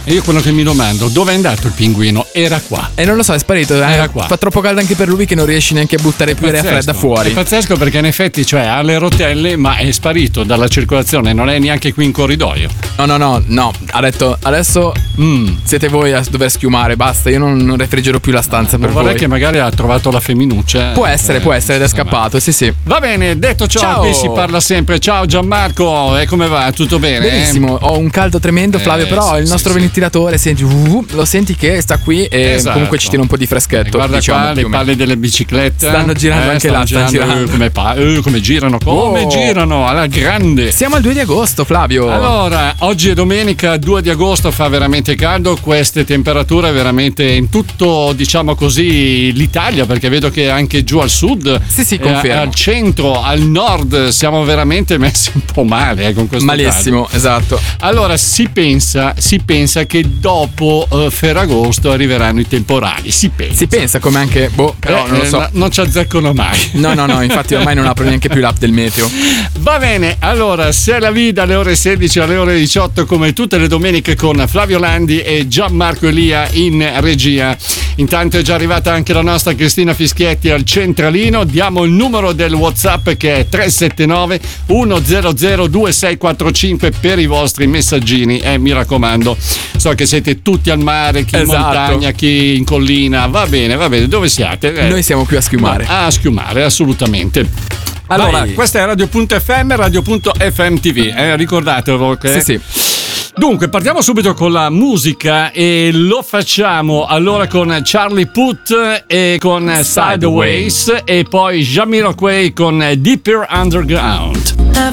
Io quello che mi domando, dove è andato il pinguino? Era qua. E non lo so, è sparito. Era qua. Fa troppo caldo anche per lui che non riesci neanche a buttare più aria fredda fuori. È pazzesco perché in effetti, cioè, ha le rotelle, ma è sparito dalla circolazione, non è neanche qui in corridoio. No. Ha detto adesso siete voi a dover schiumare, basta. Io non refrigero più la stanza per Vorrei voi. che magari ha trovato la femminuccia. Può essere ed è scappato, sì. Va bene, detto ciò, Ciao. qui si parla sempre. Ciao Gianmarco, e come va? Tutto bene? Benissimo, ho un caldo tremendo, Flavio, però il nostro ventilatore senti, lo senti che sta qui e Esatto. comunque ci tiene un po' di freschetto. Guarda diciamo, qua, le palle delle biciclette stanno girando anche là, stanno girando. Come girano alla grande. Siamo al 2 di agosto, Flavio. Allora, oggi è domenica 2 di agosto, fa veramente caldo, queste temperature veramente in tutto, diciamo così, l'Italia, perché vedo che anche giù al sud, sì, confermo. Al centro, al nord siamo veramente messi un po' male con questo malissimo, caldo. esatto. Allora si pensa che dopo Ferragosto arriveranno i temporali, si pensa come anche, però non lo so. Non ci azzeccano mai. No, infatti ormai non apro neanche più l'app del meteo. Va bene, allora se la vita alle ore 16 alle ore 18 come tutte le domeniche con Flavio Landi e Gianmarco Elia in regia. Intanto è già arrivata anche la nostra Cristina Fischietti al centralino. Diamo il numero del WhatsApp che è 379 100 2645 per i vostri messaggini, mi raccomando. So che siete tutti al mare, chi in montagna, chi in collina. Va bene, dove siete? Noi siamo qui a schiumare. A schiumare, assolutamente. Allora, questa è Radio.fm, Radio.fm TV, ricordatelo che... Sì. Dunque, partiamo subito con la musica e lo facciamo allora con Charlie Puth e con Sideways e poi Jamiroquai con Deeper Underground.